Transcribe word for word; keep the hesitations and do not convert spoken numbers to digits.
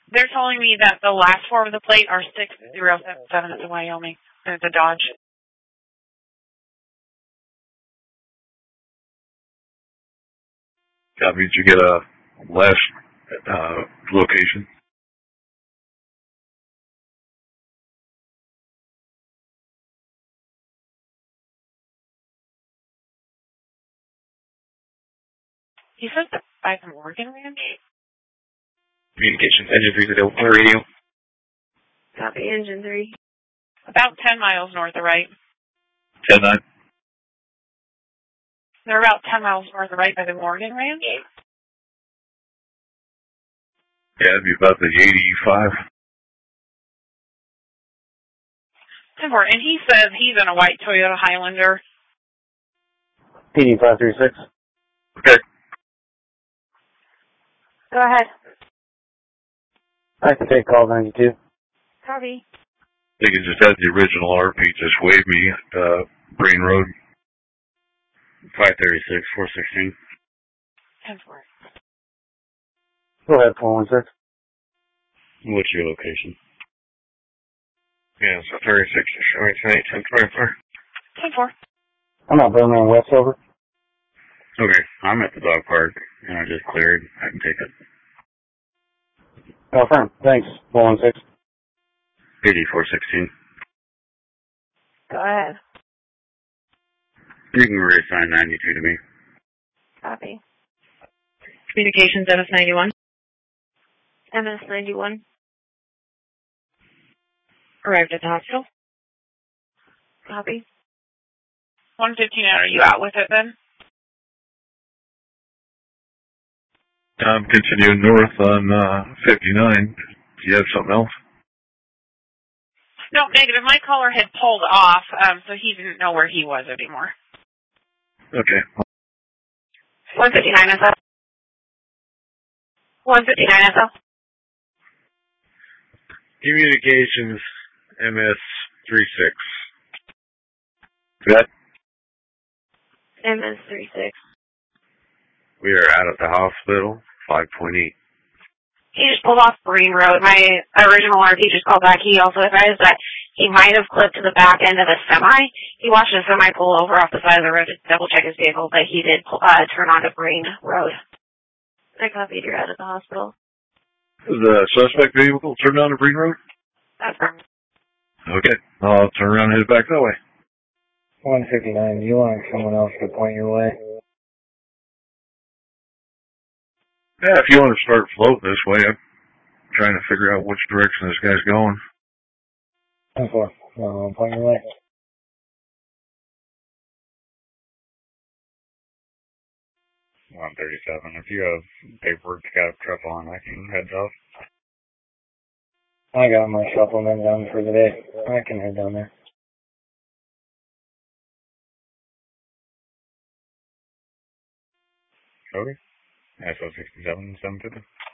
They're telling me that the last four of the plate are six zero seven seven at the Wyoming. There's a Dodge. Copy. Did you get a last uh, location? He says that by the Morgan Ranch. Communications, engine three to the radio. Copy, engine three. About ten miles north of right. ten nine. They're about ten miles north of right by the Morgan Ranch. Yeah, it'd be about the eighty-five. ten four. And he says he's in a white Toyota Highlander. P D five three six. Okay. Go ahead. I can take call ninety-two. Copy. I think it just has the original R P. Just wave me at uh, Brain Road. five thirty-six, four sixteen. ten four. Go ahead, four one six. What's your location? Yeah, so thirty-six is showing tonight, ten twenty-four. ten four. I'm at Birmingham West, over. Okay, I'm at the dog park, and I just cleared. I can take it. Confirm. Thanks, four one six. eighty-four sixteen. Go ahead. You can reassign ninety-two to me. Copy. Communications M S ninety-one. M S ninety-one. Arrived at the hospital. Copy. one fifteen, are you out with it then? I'm continuing north on uh, fifty-nine. Do you have something else? No, negative. My caller had pulled off, um, so he didn't know where he was anymore. Okay. one fifty-nine S L. one fifty-nine S L. Communications M S thirty-six. Good. M S thirty-six. We are out at the hospital, five point eight. He just pulled off Green Road. My original R P just called back. He also advised that he might have clipped to the back end of a semi. He watched a semi pull over off the side of the road to double check his vehicle, but he did uh, turn onto Green Road. I copied you're out at the hospital. The suspect vehicle turned on to Green Road? That's correct. Okay. I'll turn around and head back that way. one fifty-nine. Do you want someone else to point your way? Yeah, if you want to start float this way, I'm trying to figure out which direction this guy's going. ten four. I'll point your way. one thirty-seven. If you have paperwork to got a trip on, I can head up. I got my supplement done for the day. I can head down there. Okay. S O sixty-seven, seven fifty.